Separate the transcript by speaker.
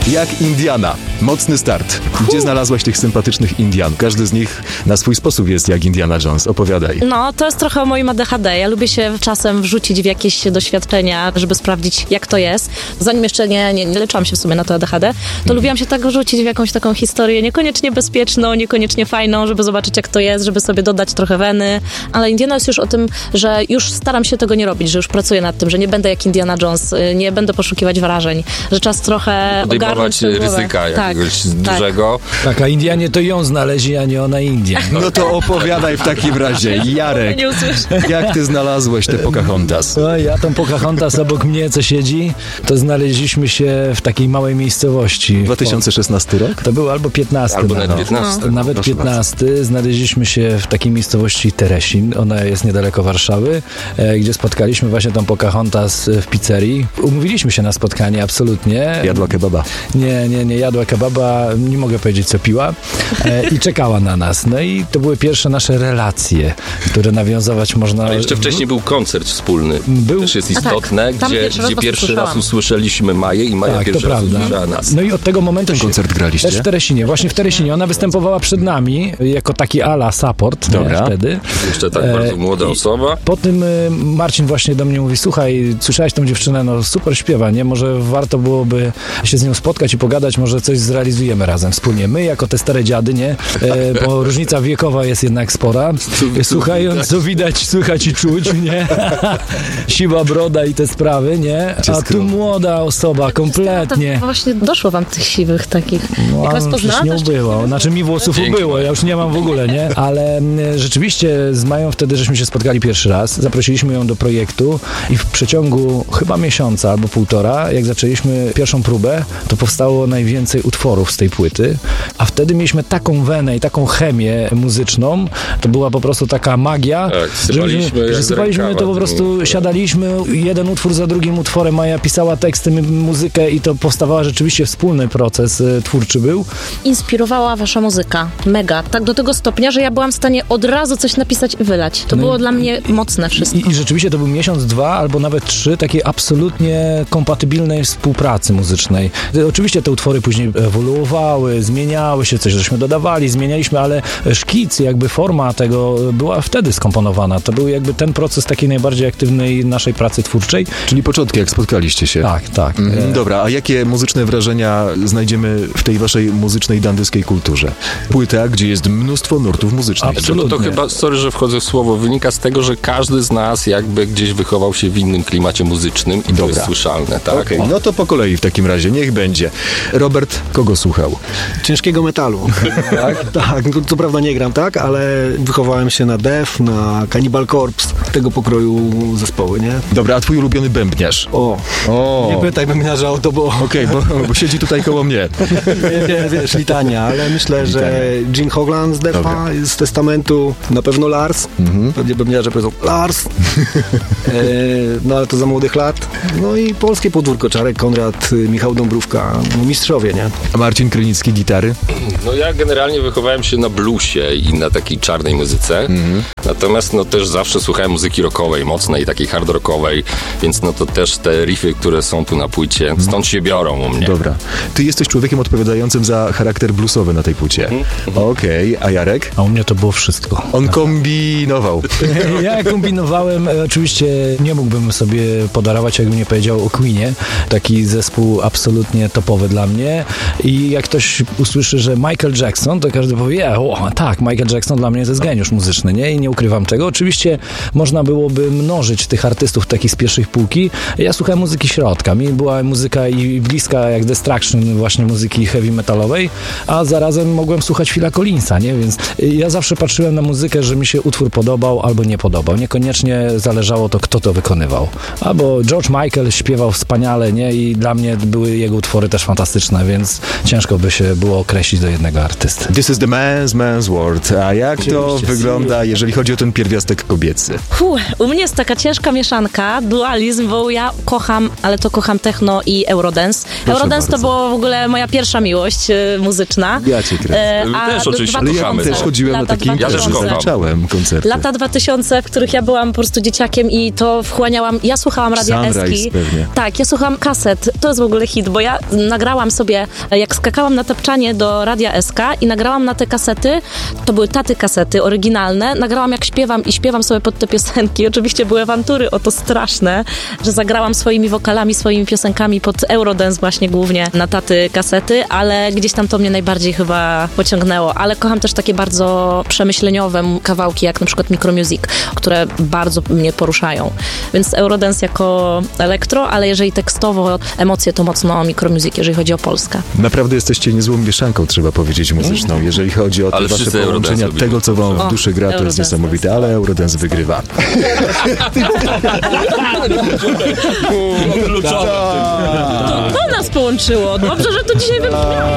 Speaker 1: Jak Indiana. Mocny start. Gdzie znalazłaś tych sympatycznych Indian? Każdy z nich na swój sposób jest jak Indiana Jones. Opowiadaj.
Speaker 2: No, to jest trochę o moim ADHD. Ja lubię się czasem wrzucić w jakieś doświadczenia, żeby sprawdzić, jak to jest. Zanim jeszcze nie leczyłam się w sumie na to ADHD, to lubiłam się tak wrzucić w jakąś taką historię niekoniecznie bezpieczną, niekoniecznie fajną, żeby zobaczyć, jak to jest, żeby sobie dodać trochę weny. Ale Indiana jest już o tym, że już staram się tego nie robić, że już pracuję nad tym, że nie będę jak Indiana Jones, nie będę poszukiwać wrażeń, że czas trochę
Speaker 3: podejmować ryzyka jakiegoś dużego.
Speaker 4: Tak, a Indianie to ją znaleźli, a nie ona Indian.
Speaker 1: No to opowiadaj w takim razie. Jarek,
Speaker 2: Nie usłyszę.
Speaker 1: jak ty znalazłeś te Pocahontas?
Speaker 4: No, ja tą Pocahontas obok mnie, co siedzi, to znaleźliśmy się w takiej małej miejscowości.
Speaker 1: 2016 rok?
Speaker 4: To był albo 15.
Speaker 3: Albo nawet 15.
Speaker 4: No. Nawet 15. Znaleźliśmy się w takiej miejscowości Teresin. Ona jest niedaleko Warszawy, gdzie spotkaliśmy właśnie tą Pocahontas w pizzerii. Umówiliśmy się na spotkanie, absolutnie.
Speaker 1: Jadła kebaba.
Speaker 4: Nie jadła kebaba, nie mogę powiedzieć, co piła i czekała na nas. No i to były pierwsze nasze relacje, które nawiązywać można...
Speaker 3: Ale jeszcze wcześniej był koncert wspólny.
Speaker 4: Był?
Speaker 3: Też jest istotne,
Speaker 2: tak.
Speaker 3: gdzie pierwszy raz usłyszeliśmy Maję i Maja
Speaker 4: Tak,
Speaker 3: pierwszy
Speaker 4: to
Speaker 3: raz
Speaker 4: prawda.
Speaker 3: usłyszała nas.
Speaker 4: No i od tego momentu
Speaker 1: Ten koncert graliście?
Speaker 4: Też w Teresinie, właśnie w Teresinie. Ona występowała przed nami jako taki ala support.
Speaker 1: Dobra.
Speaker 4: Wtedy.
Speaker 3: Jeszcze tak bardzo młoda osoba.
Speaker 4: Po tym Marcin właśnie do mnie mówi, słuchaj, słyszałeś tą dziewczynę, no super śpiewa, nie? Może warto byłoby się z nią spotkać i pogadać, może coś zrealizujemy razem wspólnie. My jako te stare dziady, nie? Bo różnica wiekowa jest jednak spora. Słuchając, co widać, słychać i czuć, nie? Siwa broda i te sprawy, nie? A tu młoda osoba, kompletnie.
Speaker 2: To właśnie doszło wam tych siwych takich.
Speaker 4: No,
Speaker 2: Jak was poznałam,
Speaker 4: nie ubyło. Znaczy mi włosów ubyło, ja już nie mam w ogóle, nie? Ale rzeczywiście z Mają wtedy, żeśmy się spotkali pierwszy raz, zaprosiliśmy ją do projektu i w przeciągu chyba miesiąca albo półtora, jak zaczęliśmy pierwszą próbę, to powstało najwięcej utworów z tej płyty, a wtedy mieliśmy taką wenę i taką chemię muzyczną, to była po prostu taka magia,
Speaker 3: Tak,
Speaker 4: że sypaliśmy to po prostu, siadaliśmy, jeden utwór za drugim utworem, Maja pisała teksty, muzykę i to powstawała rzeczywiście wspólny proces twórczy był.
Speaker 2: Inspirowała wasza muzyka. Mega. Tak do tego stopnia, że ja byłam w stanie od razu coś napisać i wylać. To było dla mnie mocne wszystko.
Speaker 4: I rzeczywiście to był miesiąc, 2 albo nawet 3 takiej absolutnie kompatybilnej współpracy muzycznej. Oczywiście te utwory później ewoluowały, zmieniały się, coś żeśmy dodawali, zmienialiśmy, ale szkic, jakby forma tego była wtedy skomponowana. To był jakby ten proces takiej najbardziej aktywnej naszej pracy twórczej.
Speaker 1: Czyli początki, jak spotkaliście się.
Speaker 4: Tak.
Speaker 1: Dobra, a jakie muzyczne wrażenia znajdziemy w tej waszej muzycznej dandyjskiej kulturze? Płyta, gdzie jest mnóstwo nurtów muzycznych.
Speaker 4: Absolutnie.
Speaker 3: To chyba, sorry, że wchodzę w słowo, wynika z tego, że każdy z nas jakby gdzieś wychował się w innym klimacie muzycznym i to jest słyszalne, tak?
Speaker 1: Okej, no to po kolei w takim razie, niech będzie. Robert, kogo słuchał?
Speaker 5: Ciężkiego metalu. Tak, no, co prawda nie gram, tak, ale wychowałem się na Death, na Cannibal Corpse, tego pokroju zespoły, nie?
Speaker 1: Dobra, a twój ulubiony bębniarz?
Speaker 5: Nie pytaj bębniarza o to, bo...
Speaker 1: Okej, bo siedzi tutaj koło mnie.
Speaker 5: Wiesz, litania, ale myślę, że Gene Hoglan z Death'a, z Testamentu, na pewno Lars, pewnie bębniarze powiedzą Lars, no ale to za młodych lat, no i polskie podwórko, Czarek Konrad, Michał Dąbrówka, no mistrzowie, nie?
Speaker 1: A Marcin Krynicki, gitary?
Speaker 3: No ja generalnie wychowałem się na bluesie i na takiej czarnej muzyce, natomiast no też zawsze słuchałem muzyki rockowej, mocnej, takiej hard rockowej, więc no to też te riffy, które są tu na płycie, stąd się biorą u mnie.
Speaker 1: Dobra. Ty jesteś człowiekiem odpowiadającym za charakter bluesowy na tej płycie. Okej, a Jarek?
Speaker 4: A u mnie to było wszystko.
Speaker 1: On kombinował.
Speaker 4: Ja kombinowałem, oczywiście nie mógłbym sobie podarować, jakbym nie powiedział o Queenie. Taki zespół absolutnie topowy dla mnie i jak ktoś usłyszy, że Michael Jackson, to każdy powie, tak, Michael Jackson dla mnie to jest geniusz muzyczny, nie? I nie ukrywam tego. Oczywiście można byłoby mnożyć tych artystów takich z pierwszej półki. Ja słuchałem muzyki środka. Mi była muzyka i bliska jak Destruction, właśnie muzyki heavy metalowej, a zarazem mogłem słuchać Phila Collinsa, nie? Więc ja zawsze patrzyłem na muzykę, że mi się utwór podobał albo nie podobał. Niekoniecznie zależało to, kto to wykonywał. Albo George Michael śpiewał wspaniale, nie? I dla mnie były jego utwory też fantastyczne, więc ciężko by się było określić do jednego artysty.
Speaker 1: This is the man's world. A jak to wygląda, jeżeli chodzi o ten pierwiastek kobiecy?
Speaker 2: U mnie jest taka ciężka mieszanka, dualizm, bo ja kocham, ale to kocham techno i Eurodance. Eurodance to była w ogóle moja pierwsza miłość muzyczna.
Speaker 1: Ja cię kręcę.
Speaker 3: Też oczywiście
Speaker 1: Ale ja też chodziłem na takie imprezy, zaczęłem koncerty.
Speaker 2: Lata 2000, w których ja byłam po prostu dzieciakiem i to wchłaniałam. Ja słuchałam Radia
Speaker 1: Sunrise
Speaker 2: Eski.
Speaker 1: pewnie.
Speaker 2: Tak, ja słuchałam kaset. To jest w ogóle hit, bo ja nagrałam sobie, jak skakałam na tapczanie do Radia SK i nagrałam na te kasety, to były taty kasety oryginalne, nagrałam jak śpiewam i śpiewam sobie pod te piosenki. Oczywiście były awantury o to straszne, że zagrałam swoimi wokalami, swoimi piosenkami pod Eurodance właśnie głównie na taty kasety, ale gdzieś tam to mnie najbardziej chyba pociągnęło. Ale kocham też takie bardzo przemyśleniowe kawałki, jak na przykład Micromusic, które bardzo mnie poruszają. Więc Eurodance jako elektro, ale jeżeli tekstowo emocje, to mocno Micromusic, jeżeli chodzi o Polskę.
Speaker 1: Naprawdę jesteście niezłą mieszanką, trzeba powiedzieć, muzyczną. Jeżeli chodzi o te wasze połączenia, tego, co wam w duszy gra, to jest niesamowite, ale Eurodance wygrywa.
Speaker 2: To nas połączyło. Dobrze, że to dzisiaj wybrzmiało.